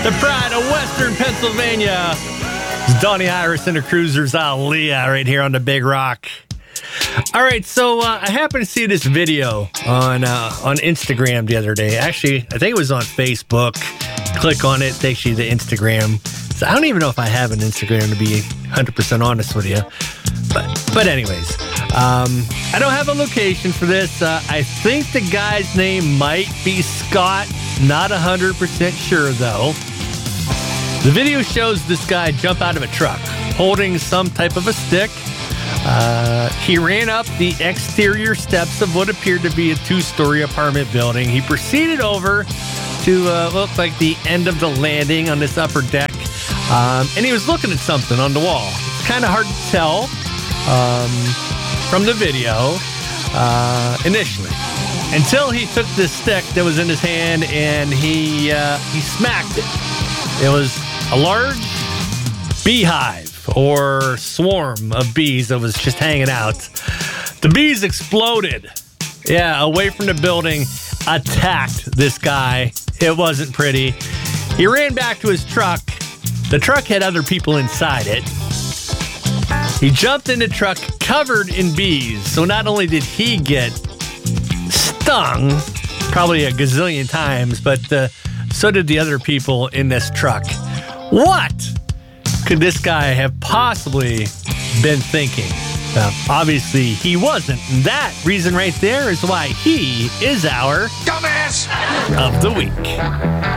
The pride of Western Pennsylvania. It's Donnie Iris and the Cruisers Aaliyah right here on the Big Rock. All right, so I happened to see this video on Instagram the other day. Actually, I think it was on Facebook. Click on it, takes you to Instagram. So I don't even know if I have an Instagram, to be 100% honest with you. But anyways, I don't have a location for this. I think the guy's name might be Scott. Not 100% sure, though. The video shows this guy jump out of a truck holding some type of a stick. He ran up the exterior steps of what appeared to be a two-story apartment building. He proceeded over to look like the end of the landing on this upper deck. And he was looking at something on the wall. It's kind of hard to tell from the video initially, until he took this stick that was in his hand and he smacked it. It was a large beehive or swarm of bees that was just hanging out. The bees exploded. Yeah, away from the building, attacked this guy. It wasn't pretty. He ran back to his truck. The truck had other people inside it. He jumped in the truck covered in bees. So not only did he get stung, probably a gazillion times, but so did the other people in this truck. What could this guy have possibly been thinking? Well, obviously he wasn't. And that reason right there is why he is our dumbass of the week.